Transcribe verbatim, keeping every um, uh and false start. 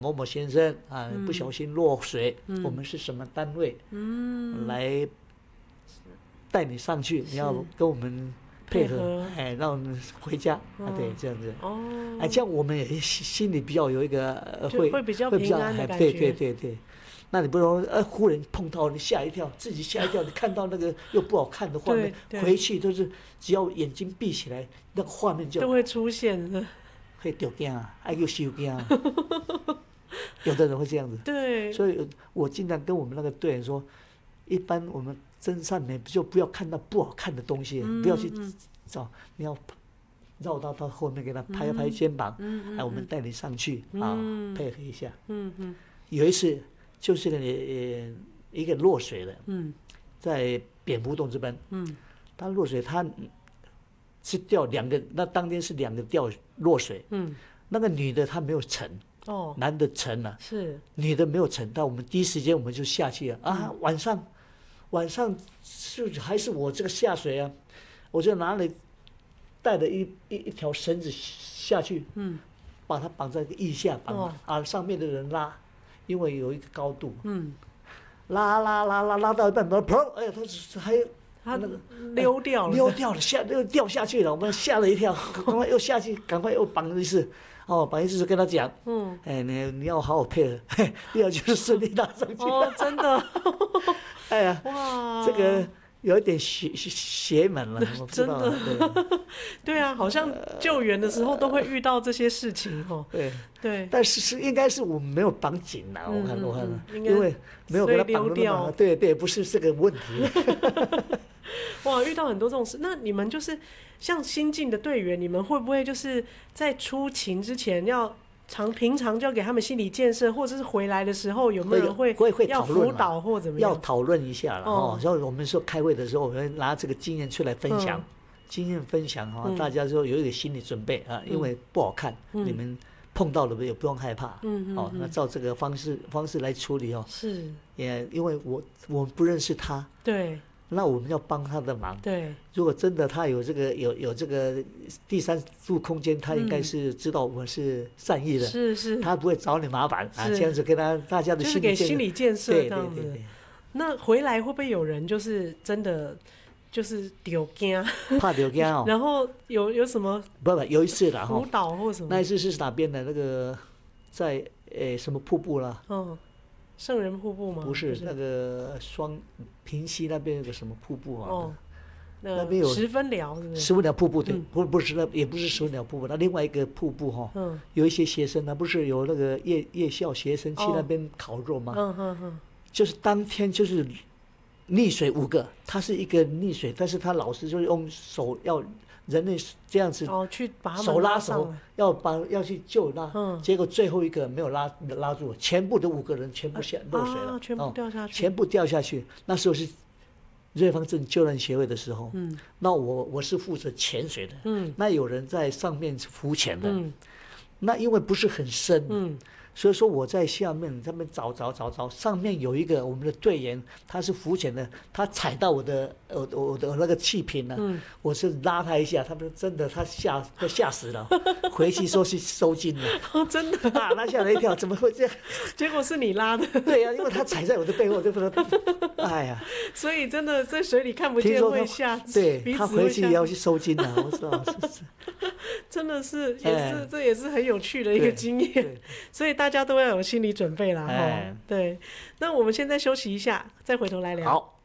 某某先生啊， 嗯不小心落水， 嗯我们是什么单位， 嗯， 来带你上去，你要跟我们配合， 配合哎，让我们回家、 哦啊，对，这样子。 哦， 哎，这样我们也心心里比较有一个呃会就会比较会比较平安的感哎对觉对对对。那你不能呃忽然碰到你吓一跳，自己吓一跳，你看到那个又不好看的画面， 对对回去都是只要眼睛闭起来，那个画面就都会出现的。 会丢惊啊，还有收惊啊。有的人会这样子， 对， 所以我经常跟我们那个队员说，一般我们真善美就不要看到不好看的东西， 嗯不要去嗯找，你要绕到他后面给他拍一拍肩膀， 嗯嗯哎，我们带你上去嗯啊， 嗯配合一下。 嗯嗯有一次就是个呃一个落水的， 嗯在蝙蝠洞这边， 嗯他落水，他是掉两个，那当天是两个掉落水， 嗯， 那个女的她没有沉， 哦， 男的沉了， 是， 女的没有沉到，我们第一时间我们就下去了啊，晚上晚上是还是我这个下水啊，我就拿了带了一一一条绳子下去， 嗯把它绑在腋下绑、 哦啊，上面的人拉，因为有一个高度， 嗯， 拉拉拉拉拉到一半，砰！哎呀，他是还他那个溜掉了， 溜掉了，下又掉下去了，我们吓了一跳，赶快又下去，赶快又绑一次。哦，绑一次就跟他讲， 嗯， 哎，你你要好好配合，嘿，第二就是顺利拉上去。 哦，真的， 哎呀， 哇， 这个有一点邪邪门了，我不知道。 真的对啊，好像救援的时候都会遇到这些事情哦。 对对， 但是是应该是我们没有绑紧了，我看嗯我看嗯，应该因为没有给他绑的那所以溜掉么，对对，不是这个问题。 哇，遇到很多这种事，那你们就是像新进的队员，你们会不会就是在出勤之前要常平常就要给他们心理建设，或者是回来的时候有没有人会会会要讨论啦辅导或怎么样？ 要讨论一下了哦哦。所以我们说开会的时候，我们拿这个经验出来分享， 嗯经验分享哈、 嗯大家就有一个心理准备啊，因为不好看， 嗯你们碰到了也不用害怕，哦， 嗯嗯嗯那照这个方式方式来处理哦。 是， 也因为我我不认识他， 对那我们要帮他的忙。 对， 如果真的他有这个有有这个第三度空间，他应该是知道我们是善意的， 是是， 他不会找你麻烦啊。 是这样子跟他大家的就是心理建设给心理建设对这样子对对对。 那回来会不会有人就是真的就是丢惊， 怕丢惊哦。 然后有有什么不不，有一次啦辅哈， 导或什么？ 那一次是哪边的那个在诶什么瀑布啦？ 嗯，圣人瀑布吗？ 不是那个双平溪那边有个什么瀑布啊？ 哦， 那边有十分寮是不是？ 十五鸟瀑布对嗯， 不不是那也不是十五鸟瀑布，那另外一个瀑布哈， 嗯有一些学生呢，不是有那个夜夜校学生去哦那边烤肉吗？ 嗯嗯嗯， 就是当天就是溺水五个，他是一个溺水，但是他老师就是用手要人类这样子哦，去把他们手拉手上来， 要把要去救拉， 嗯结果最后一个没有拉拉住，全部的五个人全部下落水了， 啊全部哦掉下去全部掉下去。那时候是瑞芳镇救难协会的时候， 嗯那我我是负责潜水的， 嗯那有人在上面浮潜的， 嗯那因为不是很深， 嗯所以说我在下面他们找找找找，上面有一个我们的队员，他是浮潜的，他踩到我的呃我的那个气瓶了， 嗯我是拉他一下，他们真的他吓都吓死了，回去说去收金了， 哦，真的， 啊，他吓了一跳，怎么会这样？ 结果是你拉的， 对呀、啊，因为他踩在我的背后，就不能，哎呀， 所以真的在水里看不见听说他会吓， 对彼此他回会吓去也要去收金了，我知道，是是， 真的是也是、 哎这也是很有趣的一个对经验对， 所以大家都要有心理准备啦哈、 哎对，那我们现在休息一下，再回头来聊。 好。